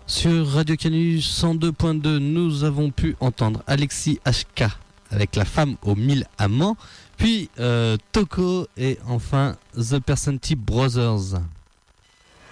Sur Radio Canu 102.2, nous avons pu entendre Alexis HK avec La femme aux 1000 amants, puis Toko et enfin The Percentage Brothers.